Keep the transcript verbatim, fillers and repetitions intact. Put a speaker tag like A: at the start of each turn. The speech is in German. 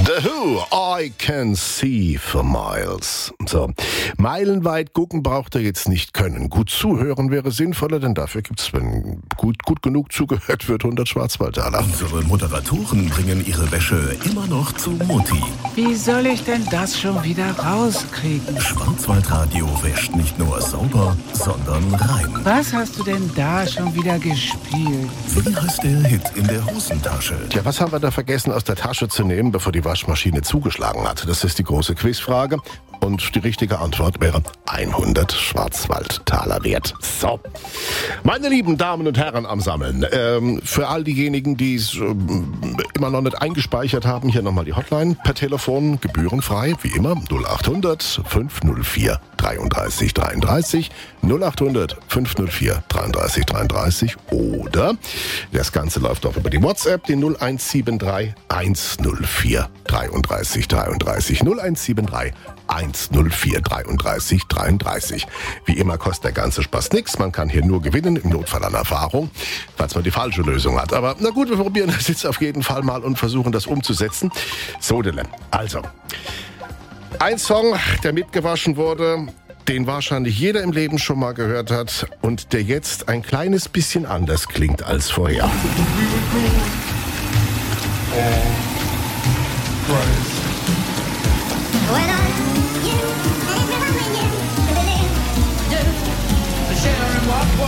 A: The Who, I Can See for Miles. So, meilenweit gucken braucht er jetzt nicht können. Gut zuhören wäre sinnvoller, denn dafür gibt's, wenn gut, gut genug zugehört wird, hundert Schwarzwaldtaler.
B: Unsere Moderatoren bringen ihre Wäsche immer noch zu Mutti.
C: Wie soll ich denn das schon wieder rauskriegen?
B: Schwarzwaldradio wäscht nicht nur sauber, sondern rein.
C: Was hast du denn da schon wieder gespielt?
B: Wie heißt der Hit in der Hosentasche?
A: Tja, was haben wir da vergessen aus der Tasche zu nehmen, bevor die Waschmaschine zugeschlagen hat? Das ist die große Quizfrage. Und die richtige Antwort wäre hundert Schwarzwaldtaler wert. So, meine lieben Damen und Herren am Sammeln, ähm, für all diejenigen, die es ähm, immer noch nicht eingespeichert haben, hier nochmal die Hotline per Telefon, gebührenfrei, wie immer, null acht hundert fünf null vier dreiunddreißig dreiunddreißig, null acht hundert fünf null vier dreiunddreißig dreiunddreißig oder das Ganze läuft auch über die WhatsApp, die null eins sieben drei eins null vier dreiunddreißig dreiunddreißig, null eins sieben drei eins null vier dreiunddreißig dreiunddreißig. Wie immer kostet der ganze Spaß nichts. Man kann hier nur gewinnen, im Notfall an Erfahrung, falls man die falsche Lösung hat. Aber na gut, wir probieren das jetzt auf jeden Fall mal und versuchen das umzusetzen. So, Dele. Also, ein Song, der mitgewaschen wurde, den wahrscheinlich jeder im Leben schon mal gehört hat und der jetzt ein kleines bisschen anders klingt als vorher.
D: Right.